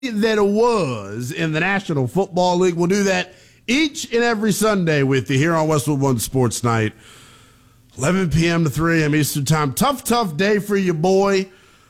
that it was in the National Football League. We'll do that each and every Sunday with you here on Westwood One Sports Night, 11 p.m. to 3 a.m. Eastern Time. Tough day for you, boy.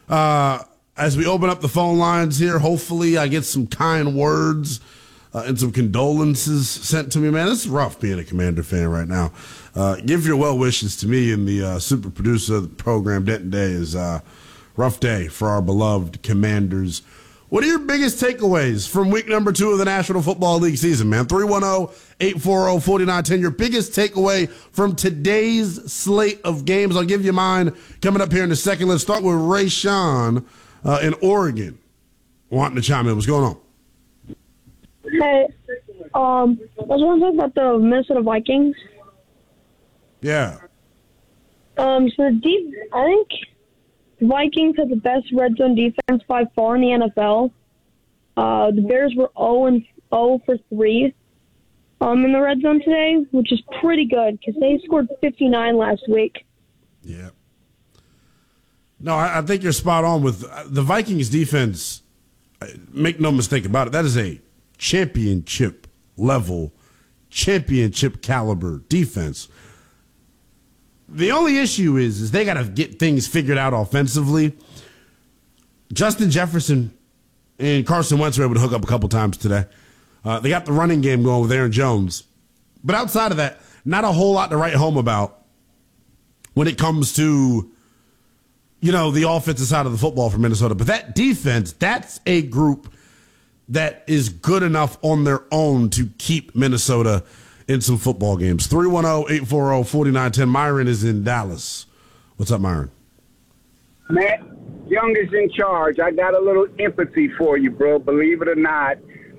As we open up the phone lines here, hopefully I get some kind words and some condolences sent to me. Man, it's rough being a Commander fan right now. Give your well wishes to me and the super producer of the program, Denton Day. Is rough day for our beloved Commanders. What are your biggest takeaways from week number 2 of the National Football League season, man? 310-840-4910. Your biggest takeaway from today's slate of games. I'll give you mine coming up here in a second. Let's start with Ray Sean in Oregon wanting to chime in. What's going on? Hey, I was wondering to talk about the Minnesota Vikings. Yeah. I think the Vikings had the best red zone defense by far in the NFL. The Bears were 0 for 3 in the red zone today, which is pretty good because they scored 59 last week. Yeah. No, I think you're spot on with the Vikings defense. Make no mistake about it. That is a championship level, championship caliber defense. The only issue is they got to get things figured out offensively. Justin Jefferson and Carson Wentz were able to hook up a couple times today. They got the running game going with Aaron Jones. But outside of that, not a whole lot to write home about when it comes to, the offensive side of the football for Minnesota. But that defense, that's a group that is good enough on their own to keep Minnesota in some football games. 310-840-4910. Myron is in Dallas. What's up, Myron? Matt, Young is in charge. I got a little empathy for you, bro. Believe it or not.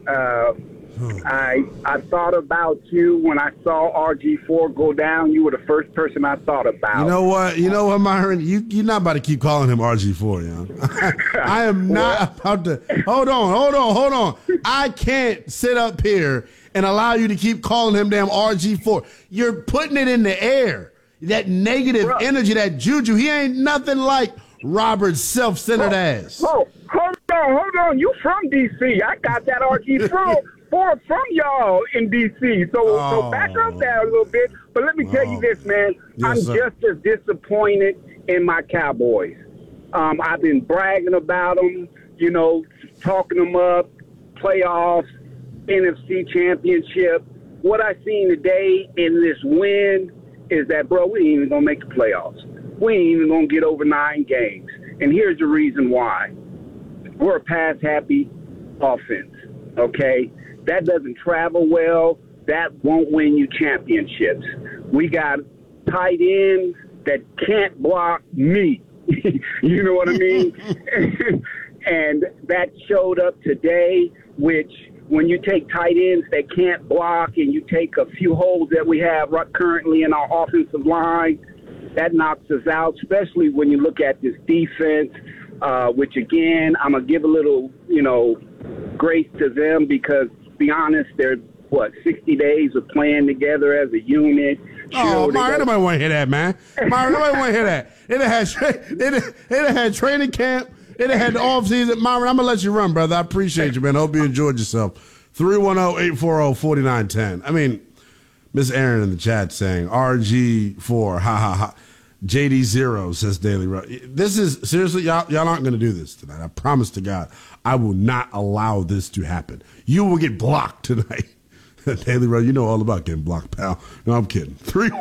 I thought about you when I saw RG4 go down. You were the first person I thought about. You know what, Myron? You're not about to keep calling him RG4, young. I am not about to. Hold on. I can't sit up here and allow you to keep calling him damn RG4. You're putting it in the air. That negative energy, that juju. He ain't nothing like Robert's self-centered ass. Oh, hold on. You from D.C. I got that RG4 from y'all in D.C. So back up there a little bit. But let me tell you this, man. I'm just as disappointed in my Cowboys. I've been bragging about them, talking them up, playoffs, NFC Championship. What I seen today in this win is that, bro, we ain't even going to make the playoffs. We ain't even going to get over 9 games. And here's the reason why. We're a pass-happy offense, okay? That doesn't travel well. That won't win you championships. We got tight ends that can't block me. You know what I mean? And that showed up today, which when you take tight ends that can't block and you take a few holes that we have currently in our offensive line, that knocks us out, especially when you look at this defense, which, again, I'm going to give a little, grace to them because, to be honest, they're, 60 days of playing together as a unit. Oh, Myron, nobody want to hear that, man. Myron, nobody want to hear that. It had training camp. It had the offseason. Myron, I'm going to let you run, brother. I appreciate you, man. Hope you enjoyed yourself. 310-840-4910. I mean, Miss Aaron in the chat saying, RG4, ha, ha, ha. JD0 says Daily Row. This is, seriously, y'all aren't going to do this tonight. I promise to God, I will not allow this to happen. You will get blocked tonight. Daily Row, you know all about getting blocked, pal. No, I'm kidding.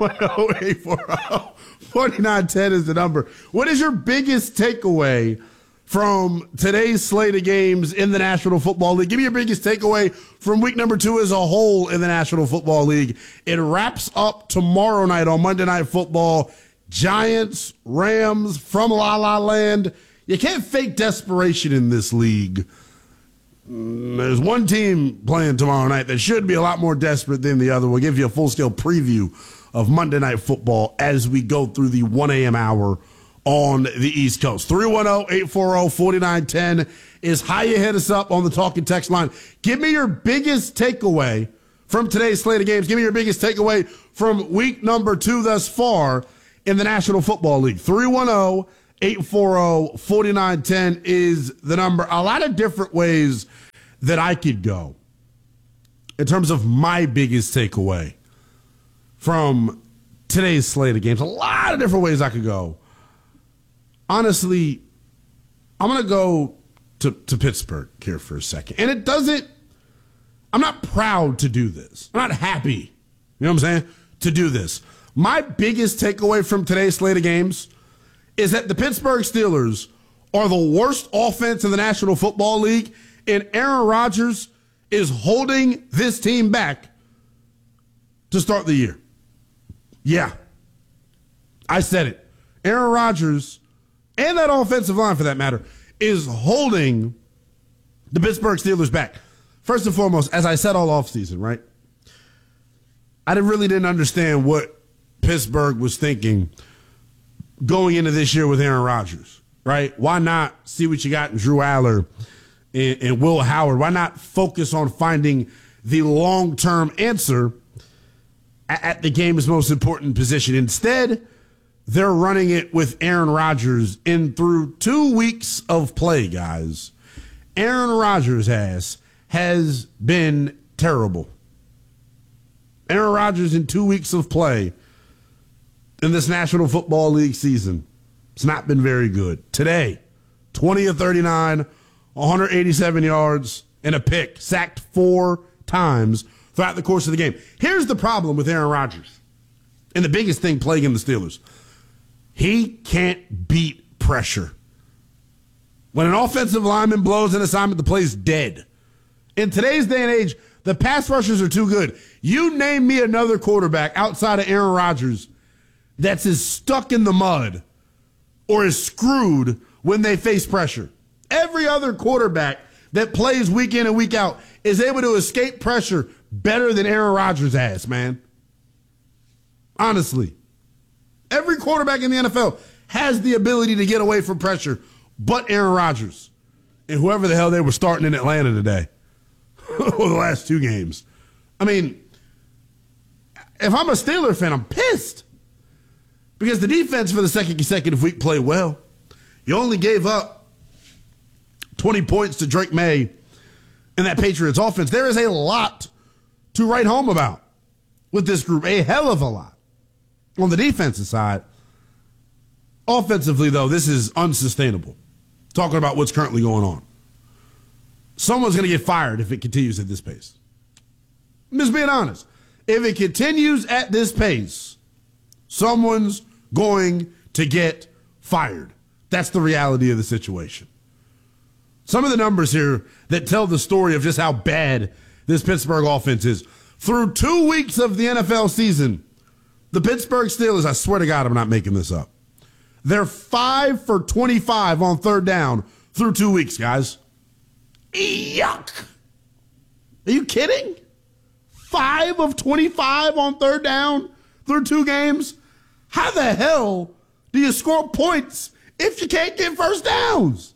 310-840-4910 is the number. What is your biggest takeaway from today's slate of games in the National Football League? Give me your biggest takeaway from week number 2 as a whole in the National Football League. It wraps up tomorrow night on Monday Night Football. Giants, Rams from La La Land. You can't fake desperation in this league. There's one team playing tomorrow night that should be a lot more desperate than the other. We'll give you a full-scale preview of Monday Night Football as we go through the 1 a.m. hour on the East Coast. 310-840-4910 is how you hit us up on the talking text line. Give me your biggest takeaway from today's slate of games. Give me your biggest takeaway from week number 2 thus far in the National Football League. 310-840-4910 is the number. A lot of different ways that I could go in terms of my biggest takeaway from today's slate of games. A lot of different ways I could go. Honestly, I'm going to go to Pittsburgh here for a second. And it doesn't, I'm not proud to do this. I'm not happy, you know what I'm saying, to do this. My biggest takeaway from today's slate of games is that the Pittsburgh Steelers are the worst offense in the National Football League, and Aaron Rodgers is holding this team back to start the year. Yeah, I said it. Aaron Rodgers, and that offensive line for that matter, is holding the Pittsburgh Steelers back. First and foremost, as I said all offseason, right? I really didn't understand what Pittsburgh was thinking going into this year with Aaron Rodgers, right? Why not see what you got in Drew Aller and Will Howard? Why not focus on finding the long-term answer at the game's most important position? Instead, they're running it with Aaron Rodgers in through 2 weeks of play, guys. Aaron Rodgers' ass has been terrible. Aaron Rodgers in 2 weeks of play in this National Football League season, it's not been very good. Today, 20 of 39, 187 yards, and a pick, sacked 4 times throughout the course of the game. Here's the problem with Aaron Rodgers, and the biggest thing plaguing the Steelers. He can't beat pressure. When an offensive lineman blows an assignment, the play's dead. In today's day and age, the pass rushers are too good. You name me another quarterback outside of Aaron Rodgers that's as stuck in the mud or is screwed when they face pressure. Every other quarterback that plays week in and week out is able to escape pressure better than Aaron Rodgers has, man. Honestly. Every quarterback in the NFL has the ability to get away from pressure, but Aaron Rodgers and whoever the hell they were starting in Atlanta today or the last 2 games. I mean, if I'm a Steeler fan, I'm pissed because the defense for the second consecutive week played well. You only gave up 20 points to Drake May and that Patriots offense. There is a lot to write home about with this group, a hell of a lot. On the defensive side, offensively, though, this is unsustainable. Talking about what's currently going on. Someone's going to get fired if it continues at this pace. I'm just being honest. If it continues at this pace, someone's going to get fired. That's the reality of the situation. Some of the numbers here that tell the story of just how bad this Pittsburgh offense is. Through 2 weeks of the NFL season, the Pittsburgh Steelers, I swear to God, I'm not making this up. They're 5 for 25 on third down through 2 weeks, guys. Yuck. Are you kidding? 5 of 25 on third down through 2 games? How the hell do you score points if you can't get first downs?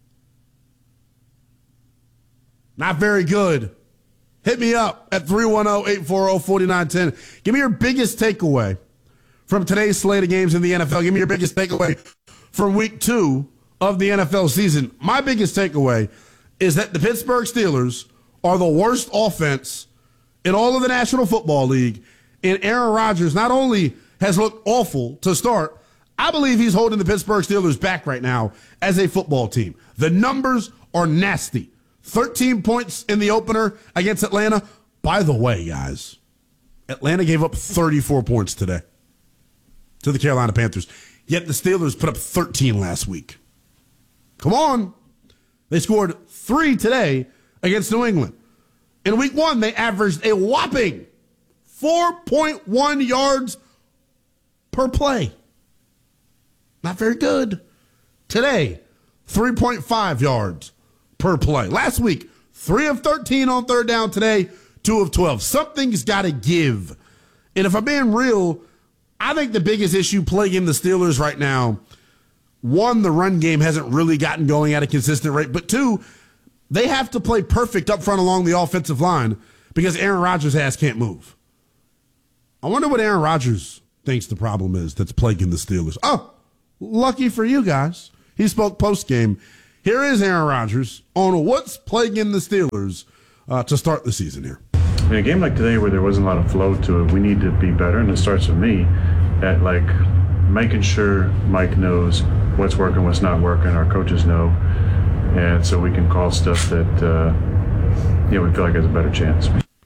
Not very good. Hit me up at 310-840-4910. Give me your biggest takeaway from today's slate of games in the NFL. Give me your biggest takeaway from week 2 of the NFL season. My biggest takeaway is that the Pittsburgh Steelers are the worst offense in all of the National Football League. And Aaron Rodgers not only has looked awful to start, I believe he's holding the Pittsburgh Steelers back right now as a football team. The numbers are nasty. 13 points in the opener against Atlanta. By the way, guys, Atlanta gave up 34 points today to the Carolina Panthers. Yet the Steelers put up 13 last week. Come on. They scored 3 today against New England. In week 1, they averaged a whopping 4.1 yards per play. Not very good. Today, 3.5 yards per play. Last week, 3 of 13 on third down. Today, 2 of 12. Something's got to give. And if I'm being real, I think the biggest issue plaguing the Steelers right now, 1, the run game hasn't really gotten going at a consistent rate. But 2, they have to play perfect up front along the offensive line because Aaron Rodgers' ass can't move. I wonder what Aaron Rodgers thinks the problem is that's plaguing the Steelers. Oh, lucky for you guys. He spoke post-game. Here is Aaron Rodgers on what's plaguing the Steelers to start the season here. In a game like today where there wasn't a lot of flow to it, we need to be better, and it starts with me at making sure Mike knows what's working, what's not working, our coaches know, and so we can call stuff that we feel like has a better chance.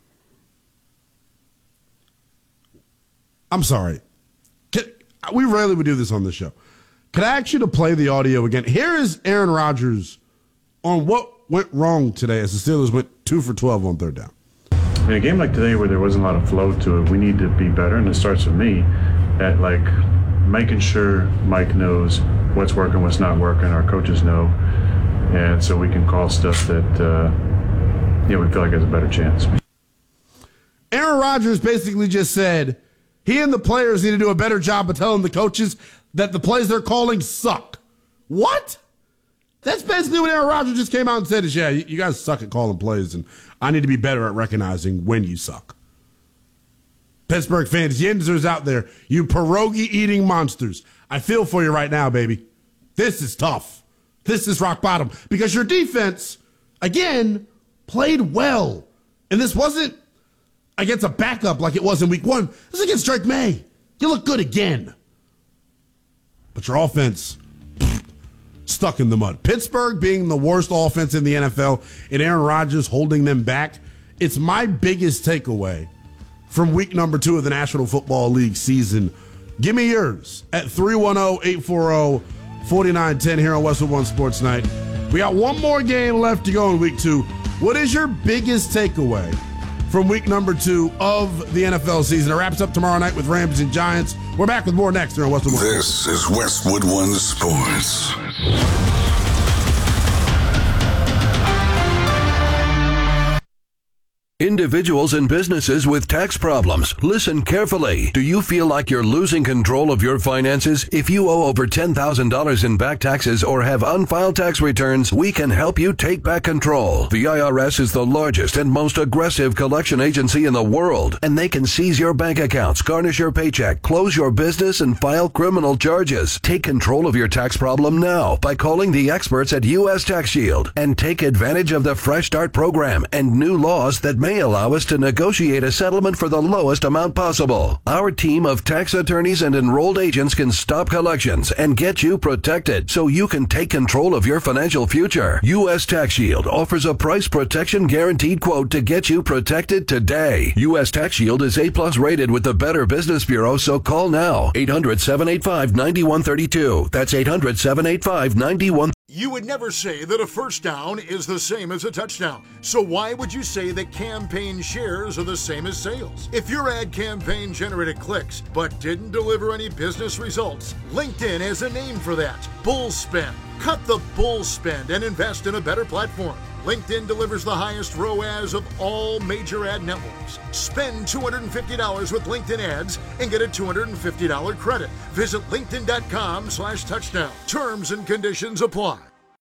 I'm sorry. We rarely would do this on the show. Could I ask you to play the audio again? Here is Aaron Rodgers on what went wrong today as the Steelers went 2 for 12 on third down. In a game like today where there wasn't a lot of flow to it, we need to be better, and it starts with me at making sure Mike knows what's working, what's not working, our coaches know, and so we can call stuff that we feel like has a better chance. Aaron Rodgers basically just said he and the players need to do a better job of telling the coaches that the plays they're calling suck. What? That's basically what Aaron Rodgers just came out and said is, yeah, you guys suck at calling plays, and I need to be better at recognizing when you suck. Pittsburgh fans, Yinzers out there, you pierogi-eating monsters. I feel for you right now, baby. This is tough. This is rock bottom. Because your defense, again, played well. And this wasn't against a backup like it was in week 1. This is against Drake May. You look good again. But your offense, stuck in the mud. Pittsburgh being the worst offense in the NFL and Aaron Rodgers holding them back, it's my biggest takeaway from week number 2 of the National Football League season. Give me yours at 310-840-4910 here on Westwood One Sports Night. We got one more game left to go in week 2. What is your biggest takeaway from week number 2 of the NFL season? It wraps up tomorrow night with Rams and Giants. We're back with more next here on Westwood One. This is Westwood One Sports. Individuals and businesses with tax problems, listen carefully. Do you feel like you're losing control of your finances? If you owe over $10,000 in back taxes or have unfiled tax returns, we can help you take back control. The IRS is the largest and most aggressive collection agency in the world, and they can seize your bank accounts, garnish your paycheck, close your business, and file criminal charges. Take control of your tax problem now by calling the experts at U.S. Tax Shield and take advantage of the Fresh Start program and new laws that may allow us to negotiate a settlement for the lowest amount possible. Our team of tax attorneys and enrolled agents can stop collections and get you protected so you can take control of your financial future. U.S. Tax Shield offers a price protection guaranteed quote to get you protected today. U.S. Tax Shield is A+ rated with the Better Business Bureau, so call now. 800-785-9132. That's 800-785-9132. You would never say that a first down is the same as a touchdown. So why would you say that campaign shares are the same as sales? If your ad campaign generated clicks but didn't deliver any business results, LinkedIn has a name for that: bull spend. Cut the bull spend and invest in a better platform. LinkedIn delivers the highest ROAS of all major ad networks. Spend $250 with LinkedIn ads and get a $250 credit. Visit linkedin.com/touchdown. Terms and conditions apply.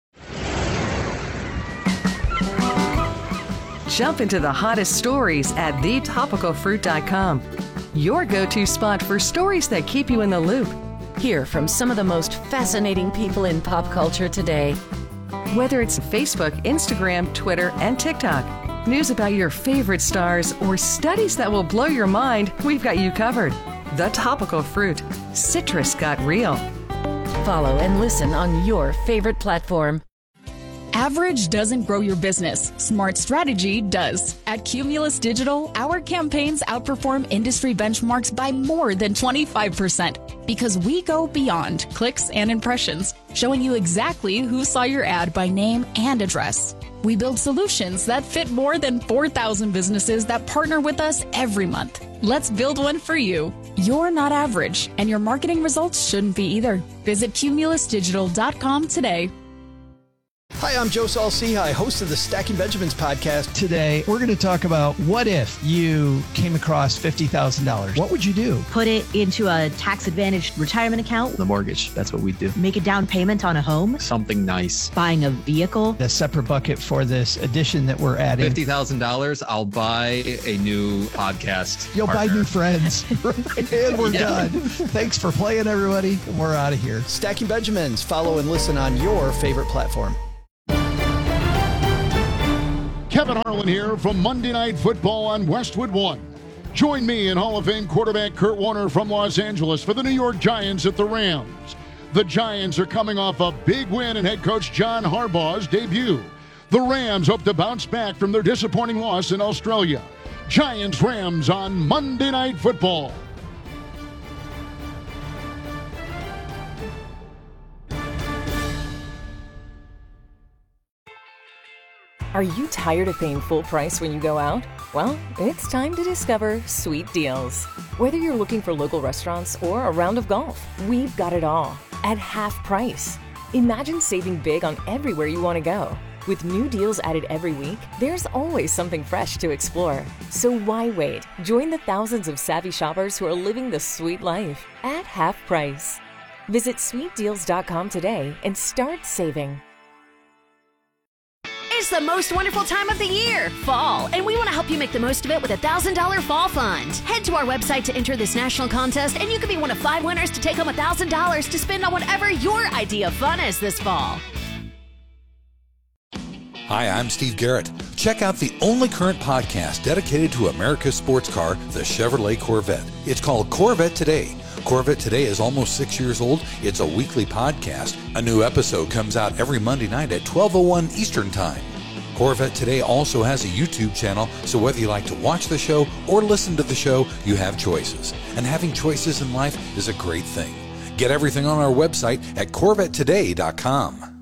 Jump into the hottest stories at thetopicalfruit.com. Your go-to spot for stories that keep you in the loop. Hear from some of the most fascinating people in pop culture today. Whether it's Facebook, Instagram, Twitter, and TikTok, news about your favorite stars, or studies that will blow your mind, we've got you covered. The Topical Fruit. Citrus got real. Follow and listen on your favorite platform. Average doesn't grow your business. Smart strategy does. At Cumulus Digital, our campaigns outperform industry benchmarks by more than 25% because we go beyond clicks and impressions, showing you exactly who saw your ad by name and address. We build solutions that fit more than 4,000 businesses that partner with us every month. Let's build one for you. You're not average, and your marketing results shouldn't be either. Visit cumulusdigital.com today. Hi, I'm Joe Saul-Sehy, host of the Stacking Benjamins podcast. Today, we're going to talk about what if you came across $50,000. What would you do? Put it into a tax-advantaged retirement account. The mortgage, that's what we do. Make a down payment on a home. Something nice. Buying a vehicle. A separate bucket for this addition that we're adding. $50,000, I'll buy a new podcast. You'll partner. buy new friends. And we're done. Thanks for playing, everybody. We're out of here. Stacking Benjamins. Follow and listen on your favorite platform. Kevin Harlan here from Monday Night Football on Westwood One. Join me and Hall of Fame quarterback Kurt Warner from Los Angeles for the New York Giants at the Rams. The Giants are coming off a big win in head coach John Harbaugh's debut. The Rams hope to bounce back from their disappointing loss in Australia. Giants-Rams on Monday Night Football. Are you tired of paying full price when you go out? Well, it's time to discover Sweet Deals. Whether you're looking for local restaurants or a round of golf, we've got it all at half price. Imagine saving big on everywhere you want to go. With new deals added every week, there's always something fresh to explore. So why wait? Join the thousands of savvy shoppers who are living the sweet life at half price. Visit sweetdeals.com today and start saving. It's the most wonderful time of the year, fall, and we want to help you make the most of it with a $1,000 fall fund. Head to our website to enter this national contest, and you could be one of 5 winners to take home $1,000 to spend on whatever your idea of fun is this fall. Hi, I'm Steve Garrett. Check out the only current podcast dedicated to America's sports car, the Chevrolet Corvette. It's called Corvette Today. Corvette Today is almost 6 years old. It's a weekly podcast. A new episode comes out every Monday night at 12:01 Eastern Time. Corvette Today also has a YouTube channel, so whether you like to watch the show or listen to the show, you have choices. And having choices in life is a great thing. Get everything on our website at CorvetteToday.com.